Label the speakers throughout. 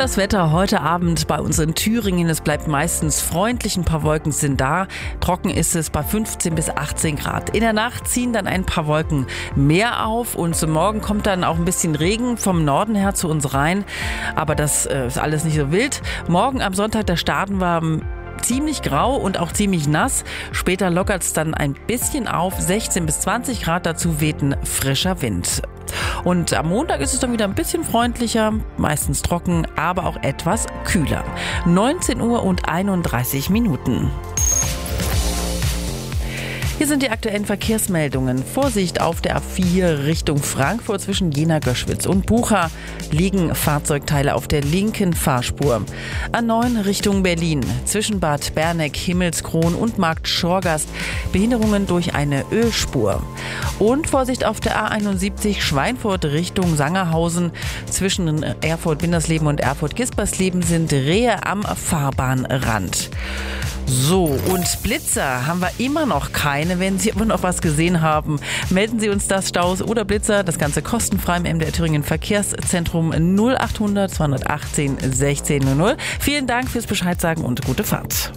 Speaker 1: Das Wetter heute Abend bei uns in Thüringen, es bleibt meistens freundlich, ein paar Wolken sind da. Trocken ist es bei 15 bis 18 Grad. In der Nacht ziehen dann ein paar Wolken mehr auf und zum Morgen kommt dann auch ein bisschen Regen vom Norden her zu uns rein. Aber das ist alles nicht so wild. Morgen am Sonntag, da starten wir ziemlich grau und auch ziemlich nass. Später lockert es dann ein bisschen auf, 16 bis 20 Grad, dazu weht ein frischer Wind. Und am Montag ist es dann wieder ein bisschen freundlicher, meistens trocken, aber auch etwas kühler. 19 Uhr und 31 Minuten. Hier sind die aktuellen Verkehrsmeldungen. Vorsicht auf der A4 Richtung Frankfurt zwischen Jena-Göschwitz und Bucha liegen Fahrzeugteile auf der linken Fahrspur. A9 Richtung Berlin zwischen Bad Berneck, Himmelskron und Markt Schorgast Behinderungen durch eine Ölspur. Und Vorsicht auf der A71 Schweinfurt Richtung Sangerhausen zwischen Erfurt-Wintersleben und Erfurt-Gispersleben sind Rehe am Fahrbahnrand. So, und Blitzer haben wir immer noch keine. Wenn Sie aber noch was gesehen haben, melden Sie uns das, Staus oder Blitzer. Das Ganze kostenfrei im MDR Thüringen Verkehrszentrum 0800 218 1600. Vielen Dank fürs Bescheidsagen und gute Fahrt.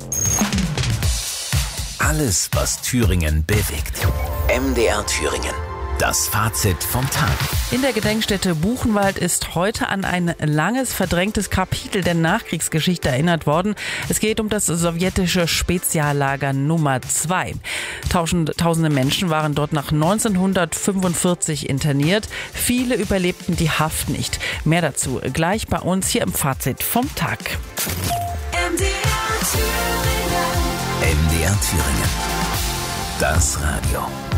Speaker 2: Alles, was Thüringen bewegt. MDR Thüringen. Das Fazit vom Tag.
Speaker 1: In der Gedenkstätte Buchenwald ist heute an ein langes, verdrängtes Kapitel der Nachkriegsgeschichte erinnert worden. Es geht um das sowjetische Speziallager Nummer 2. Tausende Menschen waren dort nach 1945 interniert. Viele überlebten die Haft nicht. Mehr dazu gleich bei uns hier im Fazit vom Tag.
Speaker 2: MDR Thüringen. Das Radio.